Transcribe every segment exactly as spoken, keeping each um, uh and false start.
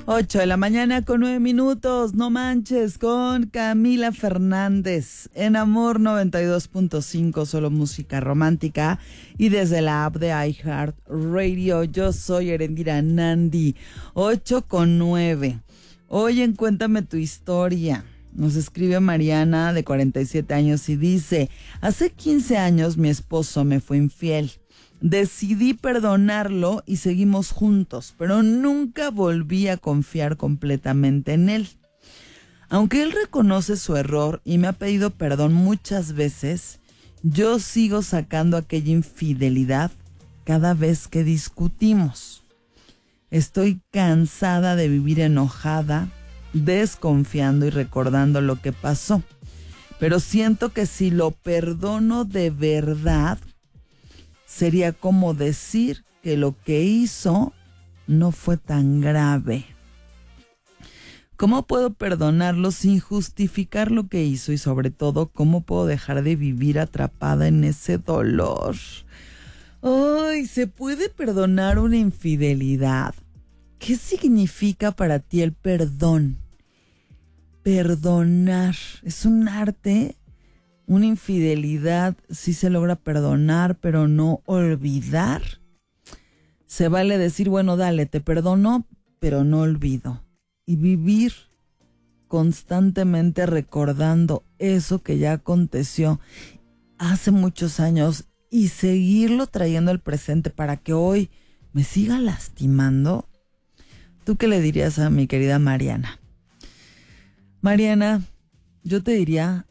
Ocho de la mañana con nueve minutos, no manches, con Camila Fernández, en Amor noventa y dos punto cinco, solo música romántica, y desde la app de iHeartRadio. Yo soy Erendira Nandi. Ocho con nueve. Oye, cuéntame tu historia. Nos escribe Mariana, de cuarenta y siete años, y dice: hace quince años mi esposo me fue infiel. Decidí perdonarlo y seguimos juntos, pero nunca volví a confiar completamente en él. Aunque él reconoce su error y me ha pedido perdón muchas veces, yo sigo sacando aquella infidelidad cada vez que discutimos. Estoy cansada de vivir enojada, desconfiando y recordando lo que pasó. Pero siento que si lo perdono de verdad, sería como decir que lo que hizo no fue tan grave. ¿Cómo puedo perdonarlo sin justificar lo que hizo? Y sobre todo, ¿cómo puedo dejar de vivir atrapada en ese dolor? Ay, ¿se puede perdonar una infidelidad? ¿Qué significa para ti el perdón? Perdonar es un arte. Una infidelidad sí se logra perdonar, pero no olvidar. Se vale decir, bueno, dale, te perdono, pero no olvido. Y vivir constantemente recordando eso que ya aconteció hace muchos años y seguirlo trayendo al presente para que hoy me siga lastimando. ¿Tú qué le dirías a mi querida Mariana? Mariana, yo te diría: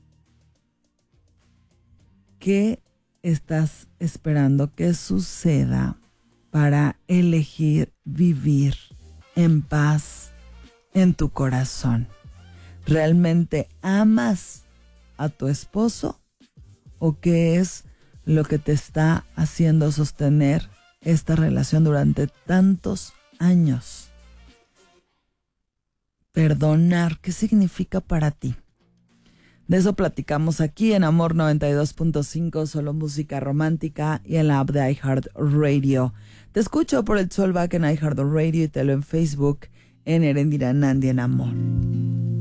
¿qué estás esperando que suceda para elegir vivir en paz en tu corazón? ¿Realmente amas a tu esposo? ¿O qué es lo que te está haciendo sostener esta relación durante tantos años? Perdonar, ¿qué significa para ti? De eso platicamos aquí en Amor noventa y dos punto cinco, solo música romántica, y en la app de iHeartRadio. Te escucho por el Soulback en iHeartRadio y te lo en Facebook en Erendira Nandi en Amor.